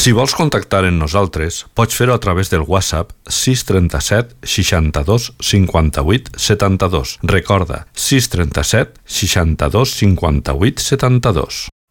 Si vols contactar amb nosaltres, pots fer-ho a través del WhatsApp 637 62 58 72. Recorda, 637 62 58 72.